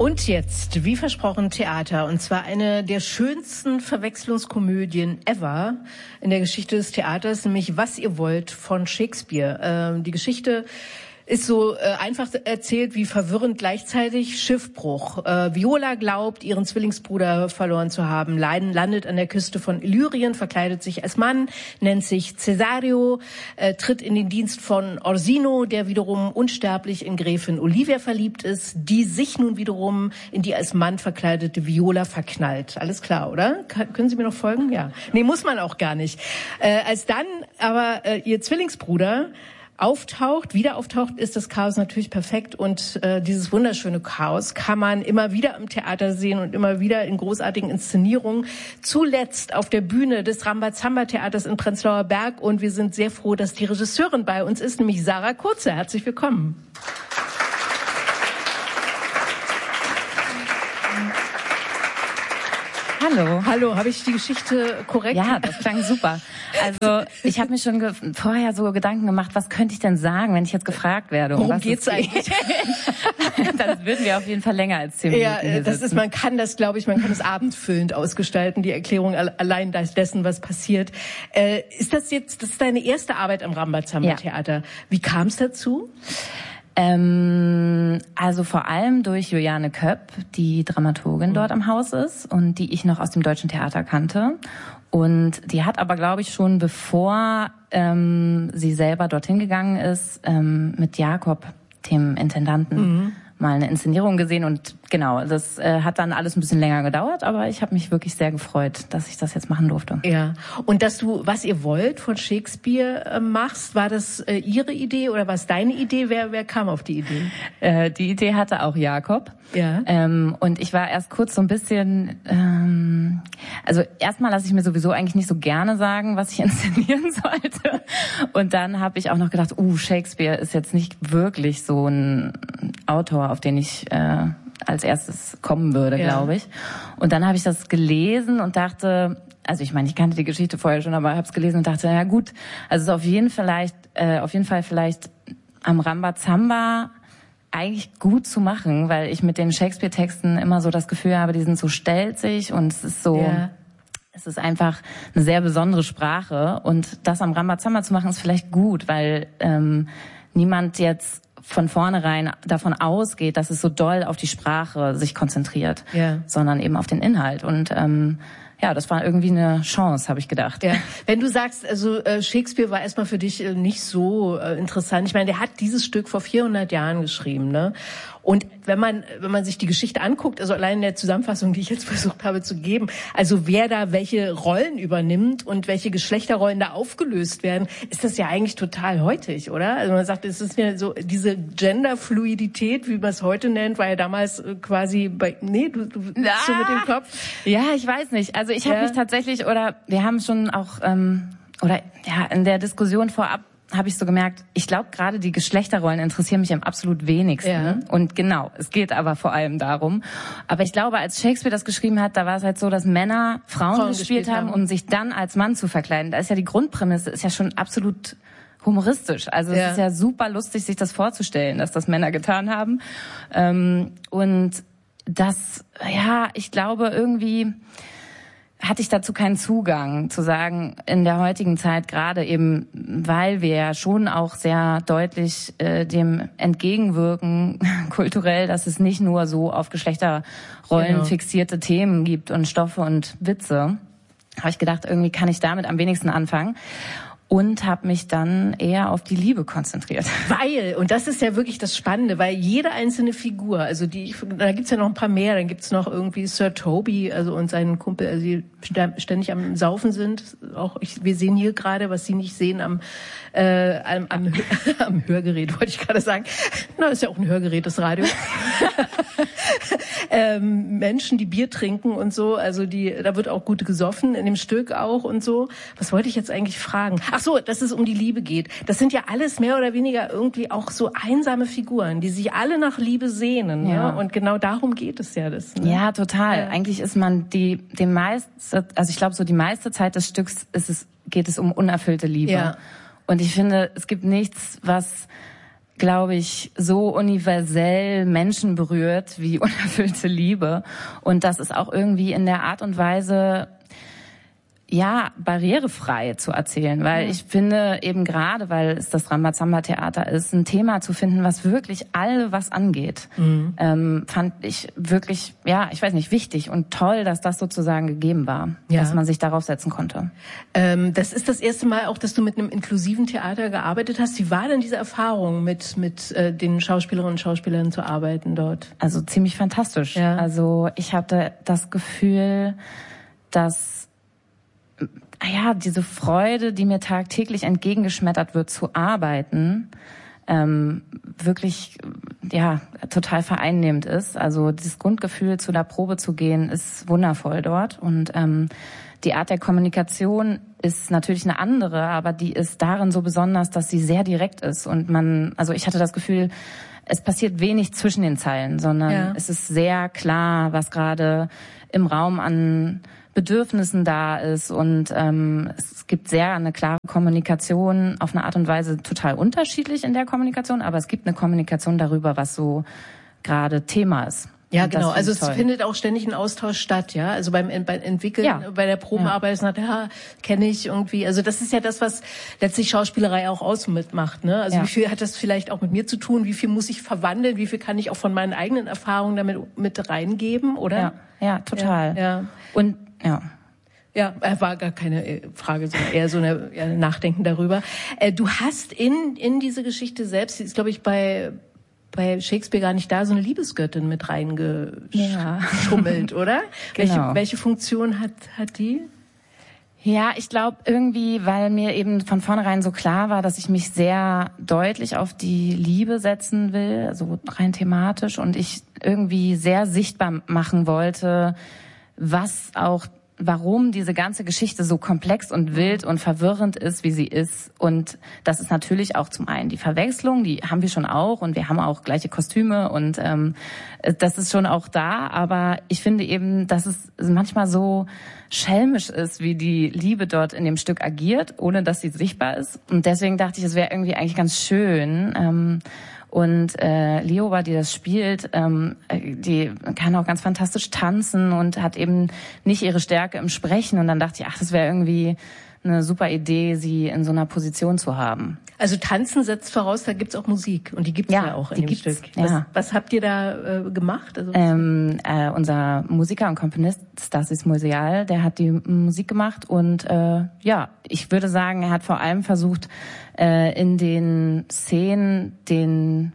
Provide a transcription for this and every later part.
Und jetzt, wie versprochen, Theater. Und zwar eine der schönsten Verwechslungskomödien ever in der Geschichte des Theaters, nämlich Was ihr wollt von Shakespeare. Die Geschichte ist so einfach erzählt wie verwirrend gleichzeitig Schiffbruch. Viola glaubt, ihren Zwillingsbruder verloren zu haben, landet an der Küste von Illyrien, verkleidet sich als Mann, nennt sich Cesario, tritt in den Dienst von Orsino, der wiederum unsterblich in Gräfin Olivia verliebt ist, die sich nun wiederum in die als Mann verkleidete Viola verknallt. Alles klar, oder? Können Sie mir noch folgen? Ja. Nee, muss man auch gar nicht. Als dann aber ihr Zwillingsbruder wieder auftaucht, ist das Chaos natürlich perfekt und dieses wunderschöne Chaos kann man immer wieder im Theater sehen und immer wieder in großartigen Inszenierungen. Zuletzt auf der Bühne des Rambazamba-Theaters in Prenzlauer Berg und wir sind sehr froh, dass die Regisseurin bei uns ist, nämlich Sarah Kurze. Herzlich willkommen. Hallo, habe ich die Geschichte korrekt? Ja, das klang super. Also ich habe mir schon vorher so Gedanken gemacht, was könnte ich denn sagen, wenn ich jetzt gefragt werde? Worum geht's eigentlich? Dann würden wir auf jeden Fall länger als 10 Minuten hier sitzen. Man kann das abendfüllend ausgestalten, die Erklärung allein dessen, was passiert. Das ist deine erste Arbeit am Rambazamba-Theater. Ja. Wie kam es dazu? Also vor allem durch Juliane Köpp, die Dramaturgin dort am Haus ist und die ich noch aus dem Deutschen Theater kannte. Und die hat aber, glaube ich, schon bevor sie selber dorthin gegangen ist, mit Jakob, dem Intendanten, mal eine Inszenierung gesehen. Und genau, das hat dann alles ein bisschen länger gedauert, aber ich habe mich wirklich sehr gefreut, dass ich das jetzt machen durfte. Ja, und dass du Was ihr wollt von Shakespeare machst, war das ihre Idee oder war es deine Idee? Wer kam auf die Idee? Die Idee hatte auch Jakob. Ja. Und ich war erst kurz so ein bisschen, also erstmal lasse ich mir sowieso eigentlich nicht so gerne sagen, was ich inszenieren sollte. Und dann habe ich auch noch gedacht, Shakespeare ist jetzt nicht wirklich so ein Autor, auf den ich als erstes kommen würde, glaube ich. Und dann habe ich das gelesen und dachte, also ich meine, ich kannte die Geschichte vorher schon, aber habe es gelesen und dachte, ja gut, also es ist auf jeden Fall vielleicht am Rambazamba eigentlich gut zu machen, weil ich mit den Shakespeare-Texten immer so das Gefühl habe, die sind so stelzig und es ist so, es ist einfach eine sehr besondere Sprache und das am Rambazamba zu machen ist vielleicht gut, weil niemand jetzt von vornherein davon ausgeht, dass es so doll auf die Sprache sich konzentriert, sondern eben auf den Inhalt. Und das war irgendwie eine Chance, habe ich gedacht. Ja. Wenn du sagst, also Shakespeare war erstmal für dich nicht so interessant. Ich meine, der hat dieses Stück vor 400 Jahren geschrieben, ne? Und wenn man sich die Geschichte anguckt, also allein in der Zusammenfassung, die ich jetzt versucht habe zu geben, also wer da welche Rollen übernimmt und welche Geschlechterrollen da aufgelöst werden, ist das ja eigentlich total heutig, oder? Also man sagt, es ist ja so, diese Genderfluidität, wie man es heute nennt, war ja damals quasi du so mit dem Kopf. Ja, ich weiß nicht. Also ich habe mich tatsächlich, wir haben schon auch, in der Diskussion vorab, habe ich so gemerkt, ich glaube gerade die Geschlechterrollen interessieren mich am absolut wenigsten. Ja. Und genau, es geht aber vor allem darum. Aber ich glaube, als Shakespeare das geschrieben hat, da war es halt so, dass Männer Frauen gespielt haben, um sich dann als Mann zu verkleiden. Da ist ja die Grundprämisse, ist ja schon absolut humoristisch. Also es ist ja super lustig, sich das vorzustellen, dass das Männer getan haben. Und das, ich glaube irgendwie hatte ich dazu keinen Zugang, zu sagen, in der heutigen Zeit gerade eben, weil wir ja schon auch sehr deutlich dem entgegenwirken, kulturell, dass es nicht nur so auf Geschlechterrollen fixierte Themen gibt und Stoffe und Witze, habe ich gedacht, irgendwie kann ich damit am wenigsten anfangen. Und habe mich dann eher auf die Liebe konzentriert. Und das ist ja wirklich das Spannende, weil jede einzelne Figur, also da gibt's ja noch ein paar mehr, dann gibt's noch irgendwie Sir Toby, also und seinen Kumpel, also die ständig am Saufen sind. Wir sehen hier gerade, was Sie nicht sehen, am Hörgerät, wollte ich gerade sagen. Na, ist ja auch ein Hörgerät, das Radio. Menschen, die Bier trinken und so, also da wird auch gut gesoffen, in dem Stück auch und so. Was wollte ich jetzt eigentlich fragen? Ach so, dass es um die Liebe geht. Das sind ja alles mehr oder weniger irgendwie auch so einsame Figuren, die sich alle nach Liebe sehnen. Ja. Ne? Und genau darum geht es ja. Ne? Ja, total. Ja. Eigentlich ist man die meiste Zeit des Stücks geht es um unerfüllte Liebe. Ja. Und ich finde, es gibt nichts, was glaube ich, so universell Menschen berührt wie unerfüllte Liebe. Und das ist auch irgendwie in der Art und Weise, ja, barrierefrei zu erzählen, weil ich finde eben gerade, weil es das Rambazamba-Theater ist, ein Thema zu finden, was wirklich alle was angeht, fand ich wirklich, ja, ich weiß nicht, wichtig und toll, dass das sozusagen gegeben war, dass man sich darauf setzen konnte. Das ist das erste Mal auch, dass du mit einem inklusiven Theater gearbeitet hast. Wie war denn diese Erfahrung, mit den Schauspielerinnen und Schauspielern zu arbeiten dort? Also ziemlich fantastisch. Ja. Also ich hatte das Gefühl, dass diese Freude, die mir tagtäglich entgegengeschmettert wird, zu arbeiten, wirklich, total vereinnehmend ist. Also dieses Grundgefühl, zu der Probe zu gehen, ist wundervoll dort. Und die Art der Kommunikation ist natürlich eine andere, aber die ist darin so besonders, dass sie sehr direkt ist. Und ich hatte das Gefühl, es passiert wenig zwischen den Zeilen, sondern es ist sehr klar, was gerade im Raum an Bedürfnissen da ist, und es gibt eine klare Kommunikation, auf eine Art und Weise total unterschiedlich in der Kommunikation, aber es gibt eine Kommunikation darüber, was so gerade Thema ist. Ja, genau. Also es findet auch ständig ein Austausch statt, ja. Also beim Entwickeln, bei der Probenarbeit ist kenne ich irgendwie. Also das ist ja das, was letztlich Schauspielerei auch ausmacht, ne? Also wie viel hat das vielleicht auch mit mir zu tun? Wie viel muss ich verwandeln? Wie viel kann ich auch von meinen eigenen Erfahrungen damit mit reingeben, oder? Ja, total. Ja. Und ja, war gar keine Frage, sondern eher so ein Nachdenken darüber. Du hast in diese Geschichte selbst, die ist, glaube ich, bei Shakespeare gar nicht da, so eine Liebesgöttin mit reingeschummelt, oder? Genau. Welche Funktion hat die? Ja, ich glaube irgendwie, weil mir eben von vornherein so klar war, dass ich mich sehr deutlich auf die Liebe setzen will, also rein thematisch, und ich irgendwie sehr sichtbar machen wollte, warum diese ganze Geschichte so komplex und wild und verwirrend ist, wie sie ist. Und das ist natürlich auch zum einen die Verwechslung, die haben wir schon auch, und wir haben auch gleiche Kostüme, und das ist schon auch da. Aber ich finde eben, dass es manchmal so schelmisch ist, wie die Liebe dort in dem Stück agiert, ohne dass sie sichtbar ist. Und deswegen dachte ich, es wäre irgendwie eigentlich ganz schön. Und Leoba, die das spielt, die kann auch ganz fantastisch tanzen und hat eben nicht ihre Stärke im Sprechen. Und dann dachte ich, das wäre irgendwie eine super Idee, sie in so einer Position zu haben. Also Tanzen setzt voraus, da gibt's auch Musik, und die gibt's ja auch in dem Stück. Was habt ihr da gemacht? Also unser Musiker und Komponist Stasis Musial, der hat die Musik gemacht, und ich würde sagen, er hat vor allem versucht, in den Szenen den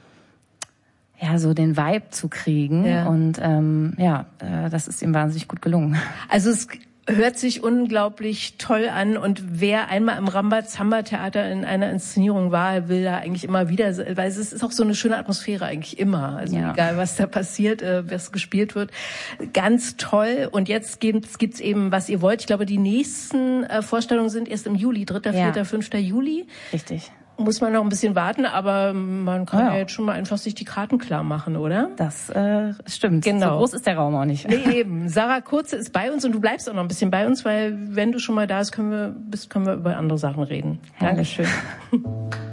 Vibe zu kriegen, und das ist ihm wahnsinnig gut gelungen. Also es hört sich unglaublich toll an, und wer einmal im Rambazamba-Theater in einer Inszenierung war, will da eigentlich immer wieder, weil es ist auch so eine schöne Atmosphäre eigentlich immer. Also egal, was da passiert, was gespielt wird. Ganz toll. Und jetzt gibt's eben, was ihr wollt. Ich glaube, die nächsten Vorstellungen sind erst im Juli, 3., 4., 5. Juli. Richtig. Muss man noch ein bisschen warten, aber man kann ja jetzt schon mal einfach sich die Karten klar machen, oder? Das stimmt. Genau. So groß ist der Raum auch nicht. Nee, eben. Sarah Kurze ist bei uns, und du bleibst auch noch ein bisschen bei uns, weil wenn du schon mal da bist, können wir über andere Sachen reden. Dankeschön.